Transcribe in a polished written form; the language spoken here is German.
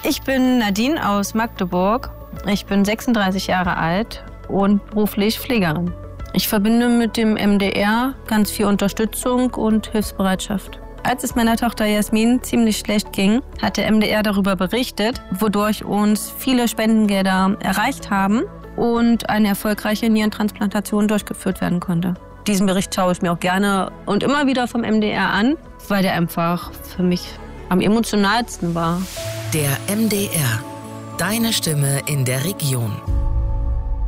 Ich bin Nadine aus Magdeburg. Ich bin 36 Jahre alt und beruflich Pflegerin. Ich verbinde mit dem MDR ganz viel Unterstützung und Hilfsbereitschaft. Als es meiner Tochter Jasmin ziemlich schlecht ging, hat der MDR darüber berichtet, wodurch uns viele Spendengelder erreicht haben und eine erfolgreiche Nierentransplantation durchgeführt werden konnte. Diesen Bericht schaue ich mir auch gerne und immer wieder vom MDR an, weil der einfach für mich am emotionalsten war. Der MDR. Deine Stimme in der Region.